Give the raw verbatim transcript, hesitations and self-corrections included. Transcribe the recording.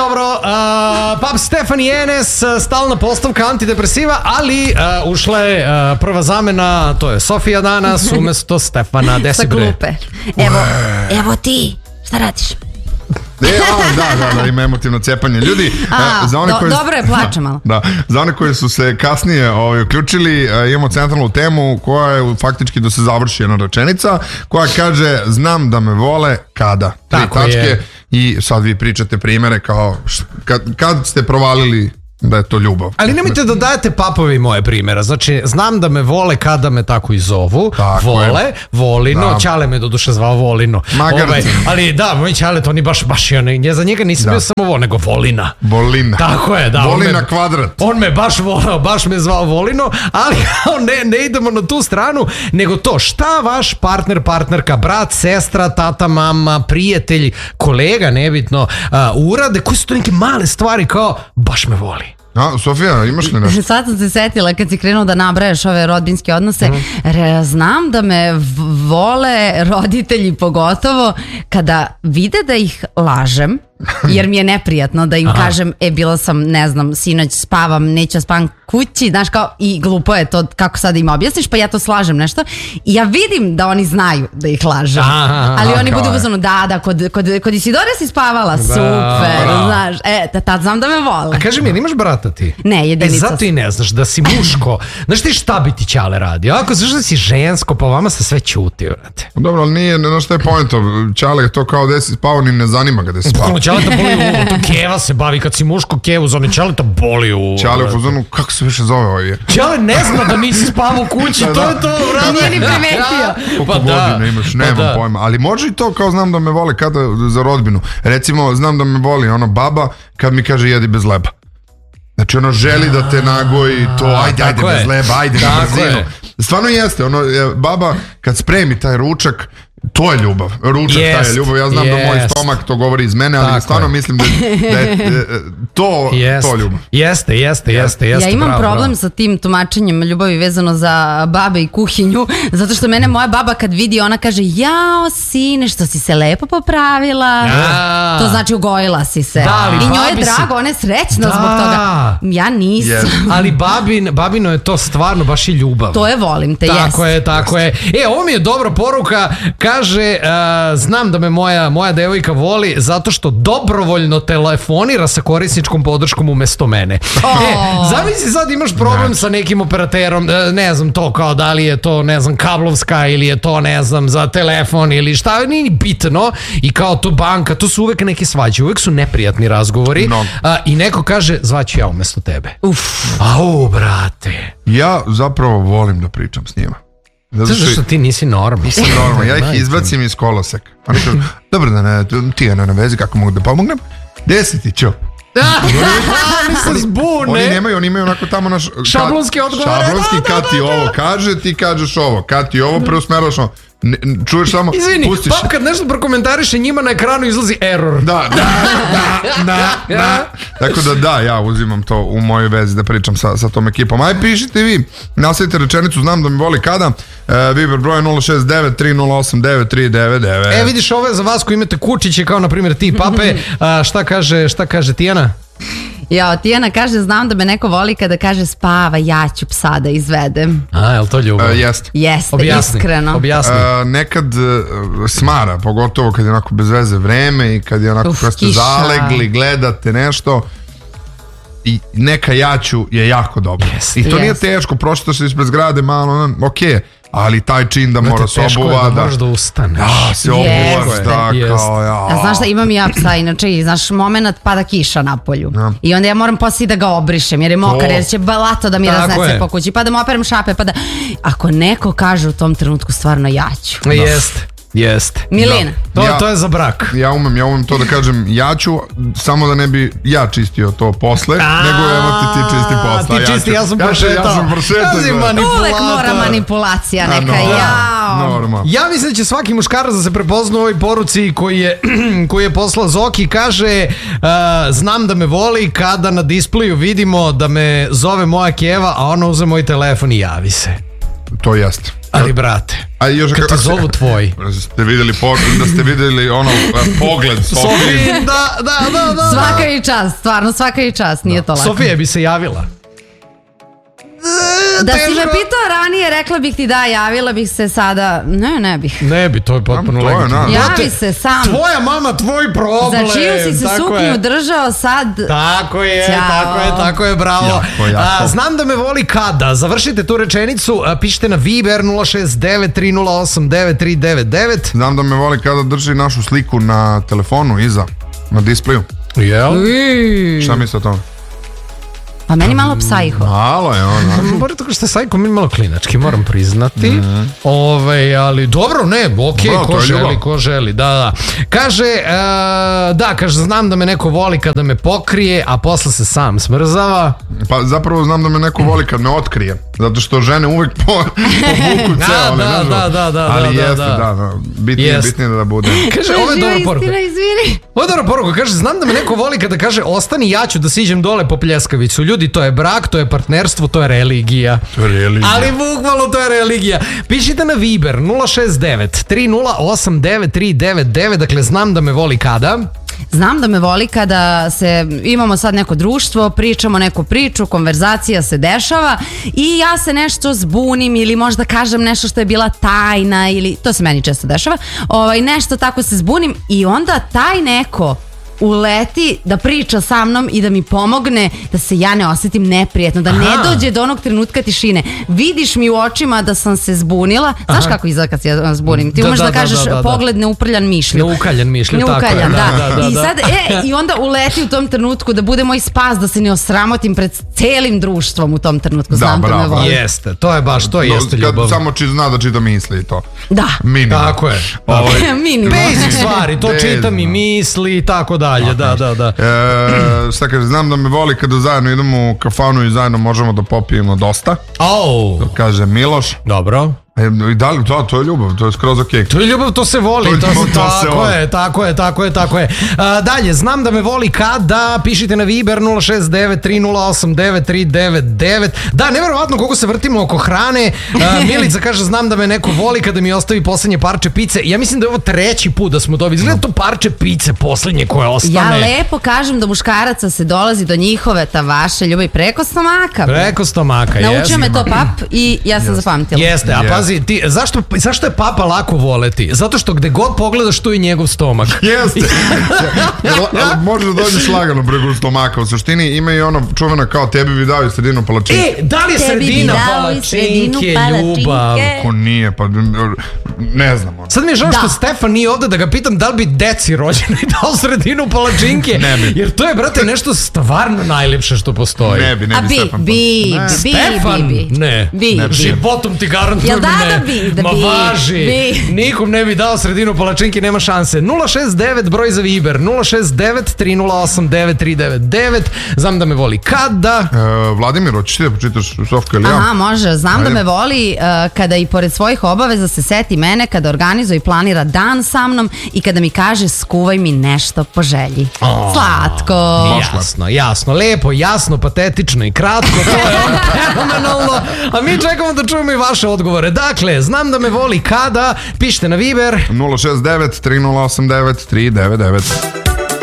dobro, uh, Pap Stefani Enes, stalna postavka antidepresiva, ali uh, ušla je uh, prva zamena, to je Sofija danas, umesto Stefana. Desi bre? Sa klupe. Evo, evo ti, šta radiš? E, a, da, da, da, ima emotivno cepanje. Ljudi, a, za one do, koji, dobro je, plače malo. Da, za one koji su se kasnije ovaj, uključili, imamo centralnu temu koja je faktički da se završi jedna rečenica, koja kaže, znam da me vole kada. Tri Tako tačke je. I sad vi pričate primere kao kad, kad ste provalili da je to ljubav. Ali nemojte da dajete papovi moje primjera. Znači, znam da me vole kada me tako i zovu. Tako vole, je. Volino, Da. Ćale me doduše zvao Volino. Magarci. Ovaj, ali da, moj Ćale, to oni baš, baš, ja za njega nisam Da. bio samo Vol, nego Volina. Volina. Tako je, da. on Volina me- kvadrat. On me baš volao, baš me zvao Volino, ali ne, ne idemo na tu stranu, nego to šta vaš partner, partnerka, brat, sestra, tata, mama, prijatelj, kolega, nebitno, uh, urade, koji su to neke male stvari kao baš me voli. A, Sofija, imaš li nešto? Sad sam se setila kad si krenuo da nabrajaš ove rodbinske odnose. Re, znam da me v- vole roditelji pogotovo kada vide da ih lažem, jer mi je neprijatno da im Aha. kažem, e bila sam, ne znam, sinoć spavam, neću da spavam kući, znaš kao, i glupo je to kako sad im objasniš, pa ja to slažem nešto i ja vidim da oni znaju da ih lažem, Aha, ali oni kao budu je. uzmano, da, da, kod, kod, kod Isidore si spavala, super, bravo. znaš, e, ta- tad znam da me vole. A kaži mi, jel imaš brata ti? Ne, jedinica E, zato sam. i ne znaš da si muško. Znaš ti šta bi ti Ćale radio? Ako znaš da si žensko, pa vama se sve ćuti, vrate. Dobro, ali nije, znaš šta je point, Ćale je to kao gde si spavao, ni ne zanima ga gde si spavao. Ono, Ćaleta boli uvo, to Keva se bavi, kad si muško Kevu zove, Ćaleta boli uvo. Ćale u vrate. fazonu, kako se više zove ovaj je? Ćale ne zna da nisi spavao u kući, to je to, vrate. Nije ni primetio. Koliko Pa da, godina imaš, pa nemam da. pojma. Ali može i to kao znam da me vole kada za rodbinu. Recimo, znam da me voli ono baba kad mi kaže jedi bez leba. Znači ono želi da te nagoji to, ajde, ajde tako je. bez leba, ajde na Tako brzinu. je. Stvarno jeste, ono, je, baba kad spremi taj ručak, to je ljubav. Ručak taj je Jest, ljubav. Ja znam da moj jest. stomak to govori iz mene, ali Tako stvarno je. mislim da, da je e, to, Jeste, to ljubav. jeste, jeste, jeste, jeste. Ja imam bravo, problem bravo. sa tim tumačenjem ljubavi vezano za babe i kuhinju, zato što mene moja baba kad vidi, ona kaže, jao sine, što si se lepo popravila. Ja. To znači ugojila si se. Da, ali I njoj je babi se- drago, ona je srećna Da. zbog toga. Ja nisam. Jeste. Ali babin, babino je to stvarno baš i ljubav. To je volim te, Tako jest. je, tako je. E, ovo mi je dobra poruka, kaže, uh, znam da me moja, moja devojka voli zato što dobrovoljno telefonira sa korisničkom podrškom umesto mene. E, zamisli sad imaš problem sa nekim operaterom, e, ne znam to kao da li je to, ne znam, kablovska ili je to, ne znam, za telefon ili šta, nije ni bitno i kao to banka, to su uvek neke svađe, uvek su neprijatni razgovori. Mnogo. A, i neko kaže, zvaću ja umesto tebe. Uf. Au, brate. Ja zapravo volim da pričam s njima. Zato Zato što ti nisi normalan. Nisam normalan, ja ih izbacim iz koloseka. Oni kažu, dobro da ne, ti je na vezi, kako mogu da pomognem? Gde si ti, čo? Oni se zbune. Oni nemaju, oni imaju onako tamo naš... Šablonski odgovor. Šablonski, Da, da, kad ti da, da. ovo kaže, ti kažeš ovo. Kad ti ovo preusmeraš ovo. Ne, čuješ samo, Izvini, pustiš. pap kad nešto prokomentariše, njima na ekranu izlazi error. Da, da, da, da, da. Tako da da, ja uzimam to u mojoj vezi da pričam sa, sa tom ekipom. Aj pišite vi, nastavite rečenicu, znam da mi voli kada. E, Viber broj nula šest devet tri nula osam devet tri devet devet. E, vidiš, ovo je za vas koji imate kučiće, kao na primjer ti, pape. A, šta kaže, šta kaže Tijana? Ja, Tijana kaže, znam da me neko voli kada kaže spava, ja ću psa da izvedem. A, je li to ljubav? E, jest. Jeste, Objasni, iskreno. objasni. E, nekad e, smara, pogotovo kad je onako bez veze vreme i kad je onako Uf, kad ste kiša. zalegli, gledate nešto i neka jaću je jako dobro. Jest. I to nije Jest. teško, pročitaš se ispred zgrade malo, ok, ali taj čin da mora Znate, se teško je obuva, da da, moraš da ustaneš. da se Jest. obuvaš, da, Jest. kao ja. A znaš šta, imam i ja psa, inače, i znaš, moment pada kiša na polju. Da. I onda ja moram poslije da ga obrišem, jer je mokar, To. jer će balato da mi Tako raznese je. po kući, pa da mu operem šape, pa da... Ako neko kaže u tom trenutku stvarno ja ću. Jest, jest. Milena. To, Ja- to je za brak. Ja umem, ja umem to da kažem, ja ću, samo da ne bi ja čistio to posle, A, nego evo ti ti čisti posle. ti a čisti, ću- ja sam ja, prošetao. ja sam prošetao. Ja sam da. manipulator. Uvek mora manipulacija A, neka, no, jao. Normalno. Ja mislim da će svaki muškarac da se prepozna u ovoj poruci koji je, koji je poslao Zoki, kaže uh, znam da me voli kada na displeju vidimo da me zove moja Keva, a ona uze moj telefon i javi se. To jeste. Ali brate, A još kad te zovu tvoji. Da ste vidjeli, da ste vidjeli ono pogled Sofije. Da, da, da, da. Svaka i čast, stvarno svaka i čast, nije to lako. Sofija bi se javila. Da si me pitao ranije, rekla bih ti da, javila bih se sada. Ne, ne bih. Ne bi, to je potpuno legitimno. Javi se sam. Tvoja mama, tvoj problem. Za čiju si se suknju držao sad. Tako je, tako je, tako je, bravo. Jako, jako. A, znam da me voli kada. Završite tu rečenicu, pišite na Viber nula šest devet tri nula osam devet tri devet devet. Znam da me voli kada drži našu sliku na telefonu iza, na displeju. Jel? Šta misle o tome? Pa meni malo psajho. Malo je ono. Bore tako što je sajko mi malo klinački, moram priznati. Mm. Ove, ali dobro, ne, okej, okay, ko želi, ljubav. ko želi, da, da. Kaže, uh, da, kaže, znam da me neko voli kada me pokrije, a posle se sam smrzava. Pa zapravo znam da me neko voli kad me otkrije. Zato što žene uvek po, povuku ceo, ali da, da, da, da, ali da, jeste, da, da, da. Bitnije, jest. bitnije da bude. Kaže, ovo je dobra poruka. Istina, izvini. Ovo je dobra poruka, kaže, znam da me neko voli kada kaže, ostani, ja ću da siđem dole po pljeskavicu. Ljudi, to je brak, to je partnerstvo, to je religija. To je religija. Ali bukvalno to je religija. Pišite na Viber nula šest devet tri nula osam devet tri devet devet, dakle, znam da me voli kada... Znam da me voli kada se imamo sad neko društvo, pričamo neku priču, konverzacija se dešava i ja se nešto zbunim ili možda kažem nešto što je bila tajna ili to se meni često dešava, ovaj, nešto tako se zbunim i onda taj neko uleti da priča sa mnom i da mi pomogne da se ja ne osjetim neprijetno, da Aha. ne dođe do onog trenutka tišine. Vidiš mi u očima da sam se zbunila. Znaš Aha. kako izgleda kad se ja zbunim? Ti da, umeš da, da kažeš da, da, da. pogled neuprljan mišlju. Neukaljan mišlju, neukaljan, tako je. Da. Da, da, da, I sad, e, i onda uleti u tom trenutku da bude moj spas, da se ne osramotim pred celim društvom u tom trenutku. Znam da, da me voli. Jeste, to je baš, to jeste kad ljubav. Samo či zna da čita misli i to. Da. Minimum. Tako je. Minimum. Basic stvari, to čitam i misli i tako dalje, da, da, da. E, šta kaže, znam da me voli kada zajedno idemo u kafanu i zajedno možemo da popijemo dosta. Oh. To kaže Miloš. Dobro. E, da li, to, to je ljubav, to je skroz okej. To je ljubav, to se voli, to, to, to, to tako se voli. je, tako je, tako je, tako je. A, dalje, znam da me voli kada, pišite na Viber nula šest devet tri nula osam devet tri devet devet. Da, nevjerovatno koliko se vrtimo oko hrane. A, Milica kaže, znam da me neko voli kada mi ostavi poslednje parče pice. Ja mislim da je ovo treći put da smo dobili. Izgleda to parče pice poslednje koje ostane. Ja lepo kažem da muškaraca se dolazi do njihove, ta vaše ljubav preko stomaka. Preko stomaka, jeste. Naučio me to pap i ja sam zapamtila. Jeste, a pazi, ti, zašto, zašto je papa lako voleti? Zato što gde god pogledaš tu je njegov stomak. Jeste. Može da dođeš lagano preko stomaka. U suštini ima i ono čuvena kao tebi bi dao i sredinu palačinke. E, da li je sredina palačinke ljubav? Ko nije, pa ne znam. Sad mi je žao što Stefan nije ovde da ga pitam da li bi deci rođenoj dao sredinu palačinke. Ne bi. Jer to je, brate, nešto stvarno najljepše što postoji. Ne bi, ne bi, bi Stefan. Bi, bi, bi, Stefan? bi, bi. Ne. Bi, ne. bi. Životom ti garantujem da, ne. Da bi, da Ma bi. važi. Bi. Nikom ne bi dao sredinu palačinke, nema šanse. nula šest devet broj za Viber, nula šest devet tri nula osam devet tri devet devet. Znam da me voli kada. E, Vladimir, hoćeš ti da počitaš Sofka ili ja? Aha, može. Znam Ajde. da me voli uh, kada i pored svojih obaveza se seti mene, kada organizuje i planira dan sa mnom i kada mi kaže skuvaj mi nešto po želji. Oh, slatko. Jasno, jasno. Lepo, jasno, patetično i kratko. To je ono fenomenalno. A mi čekamo da čujemo i vaše odgovore. Dakle, znam da me voli kada. Pišite na Viber nula šest devet tri nula osam devet tri devet devet.